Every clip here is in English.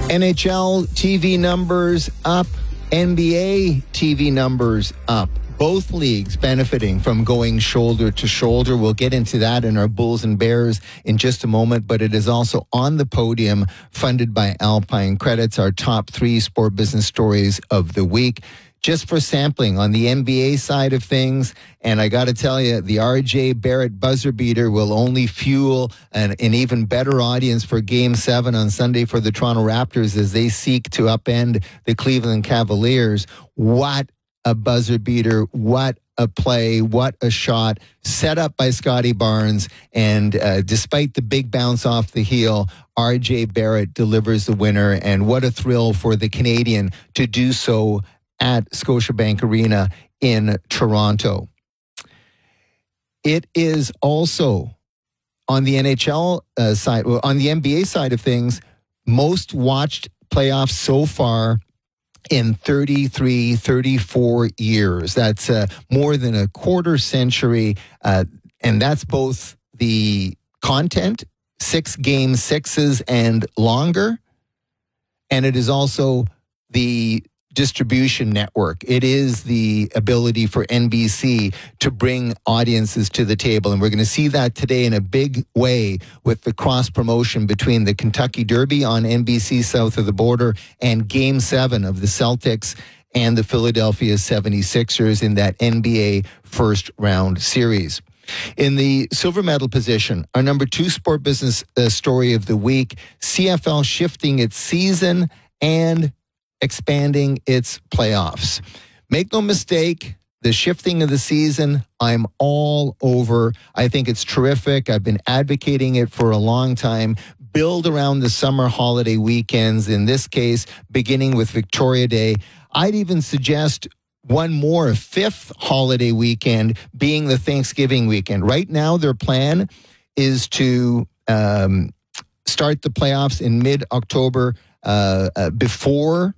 NHL TV numbers up, NBA TV numbers up. Both leagues benefiting from going shoulder to shoulder. We'll get into that in our Bulls and Bears in just a moment, but it is also on the podium, funded by Alpine Credits, our top 3 sport business stories of the week. Just for sampling on the NBA side of things, and I got to tell you, the RJ Barrett buzzer beater will only fuel an even better audience for Game 7 on Sunday for the Toronto Raptors as they seek to upend the Cleveland Cavaliers. What a buzzer beater, what a play, what a shot, set up by Scotty Barnes, and despite the big bounce off the heel, RJ Barrett delivers the winner, and what a thrill for the Canadian to do so at Scotiabank Arena in Toronto. It is also on the NHL side, on the NBA side of things, most watched playoffs so far in 33, 34 years. That's more than a quarter century, and that's both the content, 6 game sixes and longer, and it is also the distribution network. It is the ability for NBC to bring audiences to the table. And we're going to see that today in a big way with the cross promotion between the Kentucky Derby on NBC south of the border and Game 7 of the Celtics and the Philadelphia 76ers in that NBA first round series. In the silver medal position, our number 2 sport business story of the week, CFL shifting its season and expanding its playoffs. Make no mistake, the shifting of the season, I'm all over. I think it's terrific. I've been advocating it for a long time. Build around the summer holiday weekends, in this case, beginning with Victoria Day. I'd even suggest one more, a 5th holiday weekend being the Thanksgiving weekend. Right now, their plan is to start the playoffs in mid-October before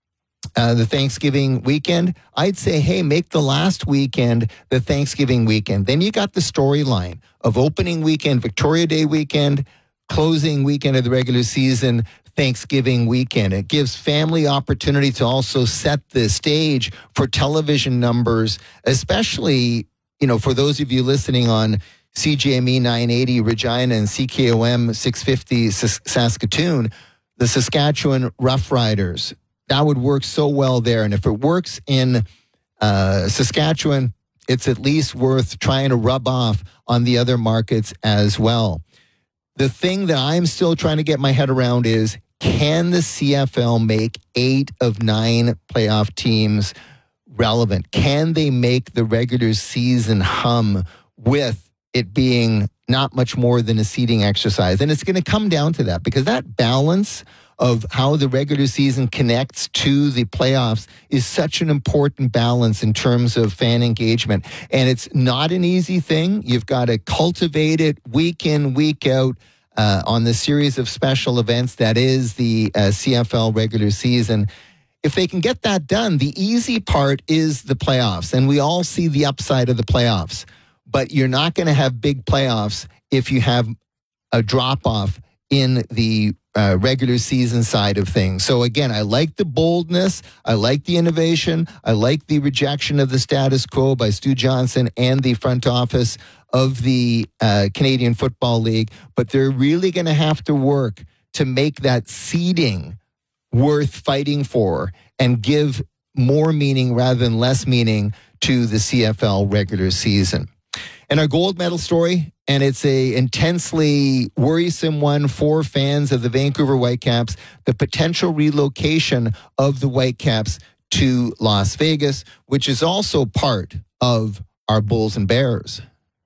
the Thanksgiving weekend. I'd say, hey, make the last weekend the Thanksgiving weekend. Then you got the storyline of opening weekend, Victoria Day weekend, closing weekend of the regular season, Thanksgiving weekend. It gives family opportunity to also set the stage for television numbers, especially, for those of you listening on CJME 980 Regina and CKOM 650 Saskatoon, the Saskatchewan Roughriders. That would work so well there. And if it works in Saskatchewan, it's at least worth trying to rub off on the other markets as well. The thing that I'm still trying to get my head around is, can the CFL make 8 of 9 playoff teams relevant? Can they make the regular season hum with it being not much more than a seeding exercise? And it's going to come down to that, because that balance of how the regular season connects to the playoffs is such an important balance in terms of fan engagement. And it's not an easy thing. You've got to cultivate it week in, week out on the series of special events that is the CFL regular season. If they can get that done, the easy part is the playoffs. And we all see the upside of the playoffs. But you're not going to have big playoffs if you have a drop-off in the regular season side of things. So again, I like the boldness, I like the innovation, I like the rejection of the status quo by Stu Johnson and the front office of the Canadian Football League, but they're really going to have to work to make that seeding worth fighting for and give more meaning rather than less meaning to the CFL regular season. And our gold medal story, and it's a intensely worrisome one for fans of the Vancouver Whitecaps, the potential relocation of the Whitecaps to Las Vegas, which is also part of our Bulls and Bears.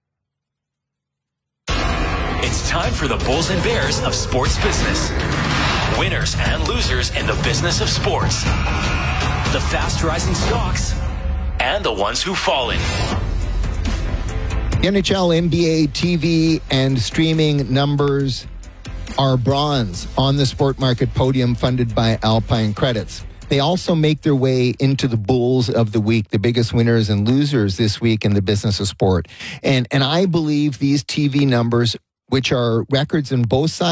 It's time for the Bulls and Bears of sports business. Winners and losers in the business of sports. The fast-rising stocks and the ones who've fallen. The NHL, NBA, TV, and streaming numbers are bronze on the Sport Market podium funded by Alpine Credits. They also make their way into the Bulls of the week, the biggest winners and losers this week in the business of sport. And I believe these TV numbers, which are records in both sides